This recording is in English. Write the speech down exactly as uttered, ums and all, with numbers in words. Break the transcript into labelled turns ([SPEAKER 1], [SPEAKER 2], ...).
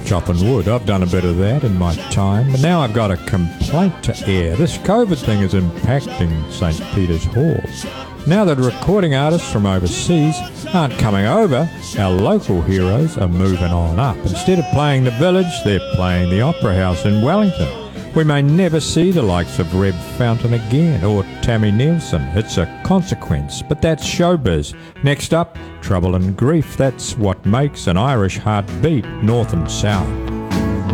[SPEAKER 1] chopping wood. I've done a bit of that in my time, but now I've got a complaint to air. This COVID thing is impacting St Peter's Hall. Now that recording artists from overseas aren't coming over, our local heroes are moving on up. Instead of playing the Village, they're playing the Opera House in Wellington. We may never see the likes of Reb Fountain again, or Tammy Nielsen. It's a consequence, but that's showbiz. Next up, Trouble and Grief. That's what makes an Irish heart beat north and south.